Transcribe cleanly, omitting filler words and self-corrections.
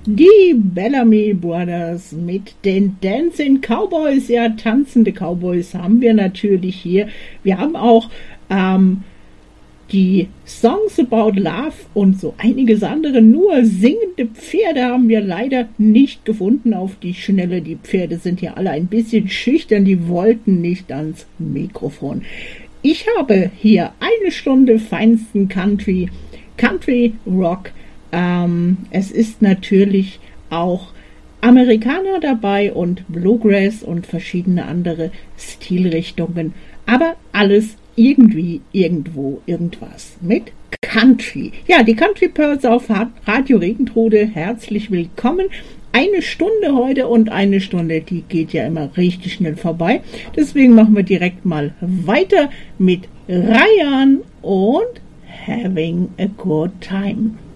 Die Bellamy Brothers mit den Dancing Cowboys. Ja, tanzende Cowboys haben wir natürlich hier. Wir haben auch die Songs About Love und so einiges andere. Nur singende Pferde haben wir leider nicht gefunden auf die Schnelle. Die Pferde sind ja alle ein bisschen schüchtern, die wollten nicht ans Mikrofon. Ich habe hier eine Stunde feinsten Country Rock. Es ist natürlich auch Amerikaner dabei und Bluegrass und verschiedene andere Stilrichtungen, aber alles irgendwie, irgendwo, irgendwas mit Country. Ja, die Country Pearls auf Radio Regentrode, herzlich willkommen. Eine Stunde heute und eine Stunde, die geht ja immer richtig schnell vorbei. Deswegen machen wir direkt mal weiter mit Ryan und Having a Good Time.